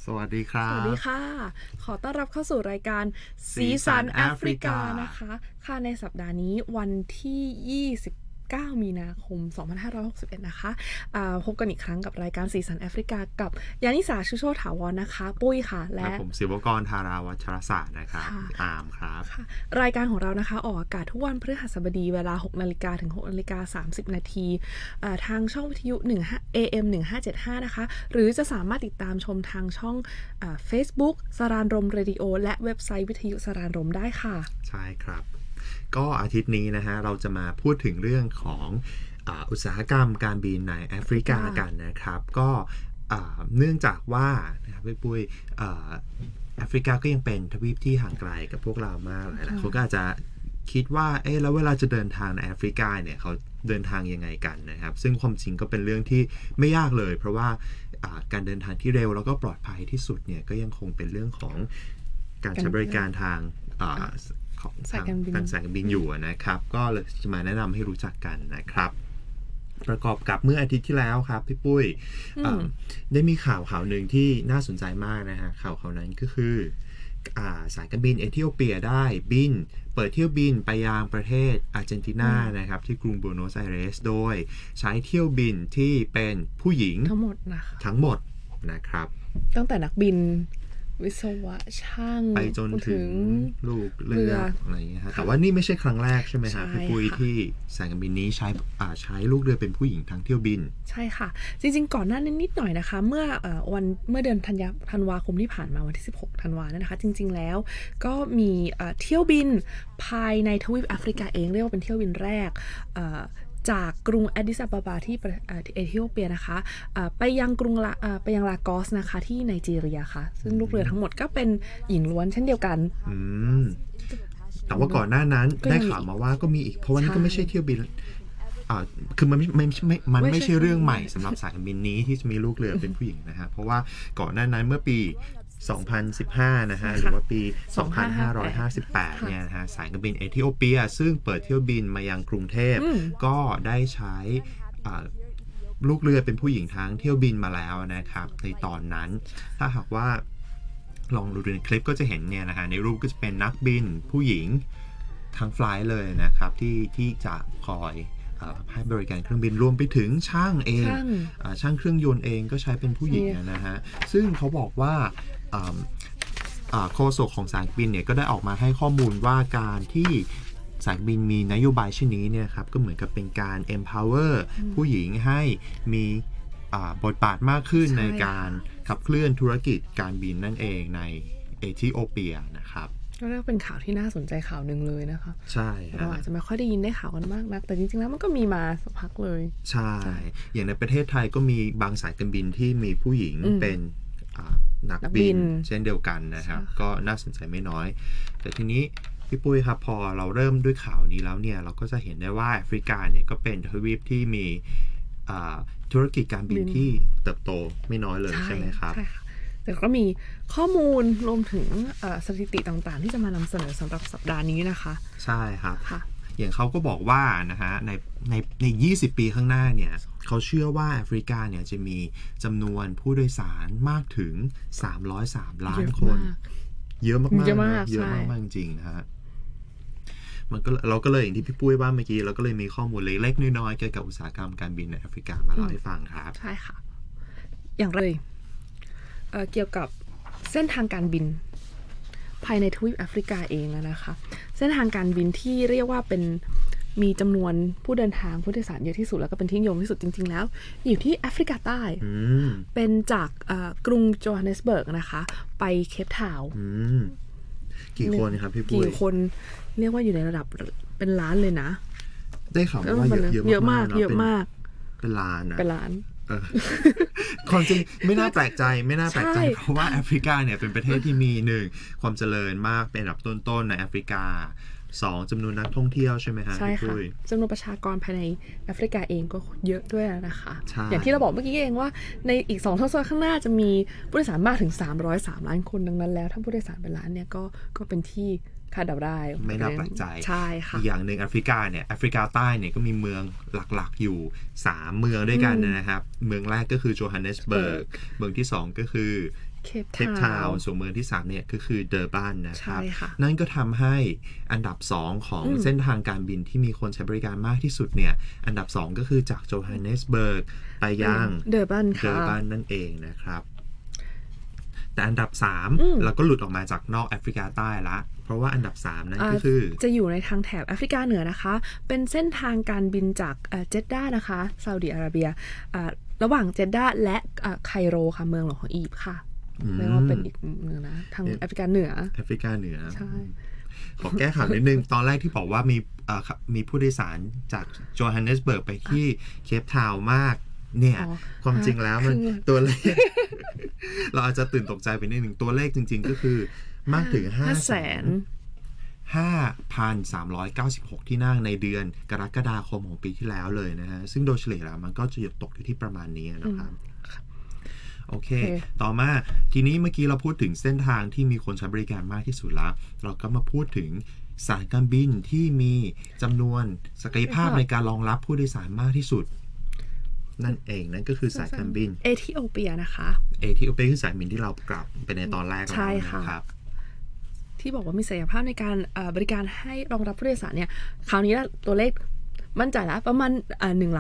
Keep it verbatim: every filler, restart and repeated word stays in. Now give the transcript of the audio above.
สวัสดีครับสวัสดีค่ะขอต้อนรับเข้าสู่รายการสีสันแอฟริกานะคะค่ะในสัปดาห์นี้วันที่ยี่สิบเก้ามีนาคมสองพันห้าร้อยหกสิบเอ็ดนะคะพบกันอีกครั้งกับรายการสีสันแอฟริกากับยานิสาชุโชติถาวรนะคะปุ้ยค่ะและผมศิวกรธาราวัชรศาสตร์นะครับอามครับรายการของเรานะคะออกอากาศทุกวันพฤหัสบดีเวลา หกนาฬิกา ถึง หกนาฬิกาสามสิบนาทีทางช่องวิทยุ เอ เอ็ม หนึ่งห้าเจ็ดห้านะคะหรือจะสามารถติดตามชมทางช่อง Facebook สรานรมเรดิโอและเว็บไซต์วิทยุสรานรมได้ค่ะใช่ครับก็อาทิตย์นี้นะฮะเราจะมาพูดถึงเรื่องของอ่าอุตสาหกรรมการบินในแอฟริกากันนะครับก็เนื่องจากว่านะครับพี่ปุ้ยแอฟริกาก็ยังเป็นทวีปที่ห่างไกลกับพวกเรามากหลายๆคนก็อาจจะคิดว่าเอ๊ะแล้วเวลาจะเดินทางในแอฟริกาเนี่ยเขาเดินทางยังไงกันนะครับซึ่งความจริงก็เป็นเรื่องที่ไม่ยากเลยเพราะว่าการเดินทางที่เร็วแล้วก็ปลอดภัยที่สุดเนี่ยก็ยังคงเป็นเรื่องของการใช้บริการทางของทางการสายการบินอยู่นะครับก็เลยจะมาแนะนำให้รู้จักกันนะครับประกอบกับเมื่ออาทิตย์ที่แล้วครับพี่ปุ้ยได้มีข่าวข่าวหนึ่งที่น่าสนใจมากนะฮะข่าวข่าวนั้นก็คือสายการบินเอธิโอเปียได้บินเปิดเที่ยวบินไปยังประเทศอาร์เจนตินานะครับที่กรุงบูโนสไอเรสโดยใช้เที่ยวบินที่เป็นผู้หญิงทั้งหมดนะคะทั้งหมดนะครับตั้งแต่นักบินวิศวะช่างไปจนถึงลูกเรืออะไรอย่างเงี้ยฮะแต่ว่านี่ไม่ใช่ครั้งแรกใช่ไหมฮะพี่ปุ้ยที่สายการบินนี้ใช้ใช้ลูกเรือเป็นผู้หญิงทั้งเที่ยวบินใช่ค่ะจริงๆก่อนหน้านี้นิดหน่อยนะคะเมื่อวันเมื่อเดือนธันวาคมที่ผ่านมาวันที่สิบหกธันวาคมนะคะจริงๆแล้วก็มีเที่ยวบินภายในทวีปแอฟริกาเองเรียกว่าเป็นเที่ยวบินแรกจากกรุงแอดดิสอาบาบาที่เอธิโอเปียนะคะไปยังกรุงไปยังลากอสนะคะที่ไนจีเรียค่ะซึ่งลูกเรือทั้งหมดก็เป็นหญิงล้วนเช่นเดียวกันแต่ว่าก่อนหน้านั้นได้ข่าวมาว่าก็มีอีกเพราะว่านี่ก็ไม่ใช่เที่ยวบินอ่าคือมันไม่ไม่ไม่มันไม่ใช่เรื่องใหม่สำหรับสายการบินนี้ที่จะมีลูกเรือเป็นผู้หญิงนะฮะเพราะว่าก่อนหน้านั้นเมื่อปีสองพันสิบห้านะฮะหรือว่าปีสองพันห้าร้อยห้าสิบแปดเนี่ยนะฮะสายการบินเอธิโอเปียซึ่งเปิดเที่ยวบินมายังกรุงเทพก็ได้ใช้ลูกเรือเป็นผู้หญิงทั้งเที่ยวบินมาแล้วนะครับในตอนนั้นถ้าหากว่าลองดูในคลิปก็จะเห็นเนี่ยนะฮะในรูปก็จะเป็นนักบินผู้หญิงทั้งไฟล์เลยนะครับที่ที่จะคอยให้บริการเครื่องบินรวมไปถึงช่างเองช่างเครื่องยนต์เองก็ใช้เป็นผู้หญิงนะฮะซึ่งเขาบอกว่าโฆษกของสายการบินเนี่ยก็ได้ออกมาให้ข้อมูลว่าการที่สายการบินมีนโยบายเช่นนี้เนี่ยครับก็เหมือนกับเป็นการ empower ผู้หญิงให้มีบทบาทมากขึ้นในการขับเคลื่อนธุรกิจการบินนั่นเองในเอธิโอเปียนะครับก็เรียกเป็นข่าวที่น่าสนใจข่าวหนึ่งเลยนะคะใช่เราอาจจะไม่ค่อยได้ยินได้ข่าวกันมากนักแต่จริงๆแล้วมันก็มีมาสักพักเลยใช่อย่างในประเทศไทยก็มีบางสายการบินที่มีผู้หญิงเป็นนักบินเช่นเดียวกันนะครับก็น่าสนใจไม่น้อยแต่ทีนี้พี่ปุ้ยครับพอเราเริ่มด้วยข่าวนี้แล้วเนี่ยเราก็จะเห็นได้ว่าแอฟริกาเนี่ยก็เป็นทวีปที่มีธุรกิจการบินที่เติบโตไม่น้อยเลยใช่ไหมครับแต่ก็มีข้อมูลรวมถึงสถิติต่างๆที่จะมานำเสนอสำหรับสัปดาห์นี้นะคะใช่ครับอย่างเขาก็บอกว่านะฮะในในในยี่สิบปีข้างหน้าเนี่ยเขาเชื่อว่าแอฟริกาเนี่ยจะมีจำนวนผู้โดยสารมากถึงสามร้อยสามล้านคนเยอะมากๆเยอะมากเยอะมากจริงๆนะฮะมันก็เราก็เลยอย่างที่พี่ปุ้ยว่าเมื่อกี้เราก็เลยมีข้อมูลเล็กๆน้อยๆเกี่ยวกับอุตสาหกรรมการบินในแอฟริกามาเล่าให้ฟังครับใช่ค่ะอย่างไรเอ่อเกี่ยวกับเส้นทางการบินภายในทวีปแอฟริกาเองนะคะเส้นทางการบินที่เรียกว่าเป็นมีจำนวนผู้เดินทางผู้โดยสารเยอะที่สุดแล้วก็เป็นที่นิยมที่สุดจริงๆแล้วอยู่ที่แอฟริกาใต้เป็นจากกรุงโจฮันเนสเบิร์กนะคะไปเคปทาวน์กี่คนครับพี่ปุ้ยกี่คนเรียกว่าอยู่ในระดับเป็นล้านเลยนะได้ข่าวว่าเยอะมากเยอะมากเป็นล้านนะเป็นล้านความจริงไม่น่าแปลกใจไม่น่าแปลกใจเพราะว่าแอฟริกาเนี่ยเป็นประเทศที่มีหนึ่งความเจริญมากเป็นอันดับต้นๆในแอฟริกาสองจำนวนนักท่องเที่ยวใช่ไหมฮะใช่ค่ะจำนวนประชากรภายในแอฟริกาเองก็เยอะด้วยนะคะอย่างที่เราบอกเมื่อกี้เองว่าในอีกสองทศวรรษข้างหน้าจะมีผู้โดยสารมากถึงสามร้อยสามล้านคนดังนั้นแล้วถ้าผู้โดยสารเป็นล้านเนี่ยก็ก็เป็นที่คาดเดาได้ไม่น่าแปลกใจใช่ค่ะอีกอย่างหนึ่งแอฟริกาเนี่ยแอฟริกาใต้เนี่ยก็มีเมืองหลักๆอยู่สามเมืองด้วยกันนะครับเมืองแรกก็คือโจฮันเนสเบิร์กเมืองที่สองก็คือเคปเคปทาวน์ส่วนเมืองที่สามเนี่ยก็คือเดอร์บันนะครับใช่ค่ะนั่นก็ทำให้อันดับสองของเส้นทางการบินที่มีคนใช้บริการมากที่สุดเนี่ยอันดับสองก็คือจากโจฮันเนสเบิร์กไปยังเดอร์บันเดอค่ะร์บันนั่นเองนะครับแต่อันดับสามอืมเราก็หลุดออกมาจากนอกแอฟริกาใต้ละเพราะว่าอันดับสามนั่นก็คือจะอยู่ในทางแถบแอฟริกาเหนือนะคะ เป็นเส้นทางการบินจากเอ่อเจดดานะคะซาอุดิอาระเบียอ่าระหว่างเจดดาและอ่าไคโรค่ะเมืองหลวงของอียิปต์ค่ะอืมเรียกว่าเป็นอีกเมืองนะทางแอฟริกาเหนือแอฟริกาเหนือใช่ขอแก้ข่าวนิดนึง ตอนแรกที่บอกว่ามีเอ่อมีผู้โดยสารจากโจฮันเนสเบิร์กไปที่เคปทาวน์มากเนี่ยอ๋อความจริงแล้วมันคือตัวเลข เราอาจจะตื่นตกใจไปนิดหนึ่งตัวเลขจริงๆก็คือมากถึงห้าแสน ห้าพันสามร้อยเก้าสิบหก ที่นั่งในเดือนกรกฎาคมของปีที่แล้วเลยนะฮะ ซึ่งโดยเฉลี่ยแล้วมันก็จะตกอยู่ที่ประมาณนี้นะครับ โอเคโอเคต่อมาทีนี้เมื่อกี้เราพูดถึงเส้นทางที่มีคนใช้บริการมากที่สุดแล้ว เราก็มาพูดถึงสายการบินที่มีจำนวนศักยภาพในการรองรับผู้โดยสารมากที่สุด นั่นเองนั่นก็คือสายการบินเอธิโอเปียนะคะเอธิโอเปียคือสายการบินที่เรากลับไปในตอนแรกแล้วใช่ค่ะนะครับที่บอกว่ามีศักยภาพในการเอ่อบริการให้รองรับผู้โดยสารเนี่ยคราวนี้ตัวเลขมั่นใจแล้วประมาณหนึ่ง